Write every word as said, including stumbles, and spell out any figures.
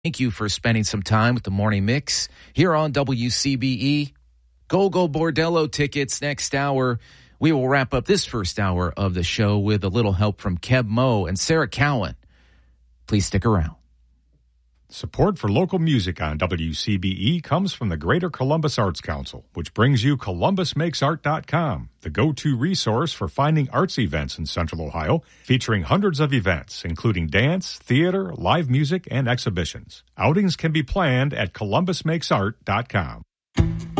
Thank you for spending some time with the Morning Mix here on W C B E. Go-Go Bordello tickets next hour. We will wrap up this first hour of the show with a little help from Keb Mo and Sarah Cowan. Please stick around. Support for local music on W C B E comes from the Greater Columbus Arts Council, which brings you Columbus Makes Art dot com, the go-to resource for finding arts events in Central Ohio, featuring hundreds of events, including dance, theater, live music, and exhibitions. Outings can be planned at Columbus Makes Art dot com.